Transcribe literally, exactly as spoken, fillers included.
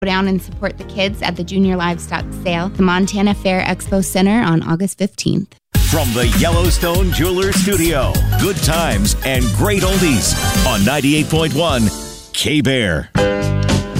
down and support the kids at the Junior Livestock Sale, the Montana Fair Expo Center on August fifteenth. From the Yellowstone Jewelers Studio, good times and great oldies on ninety-eight point one K-Bear.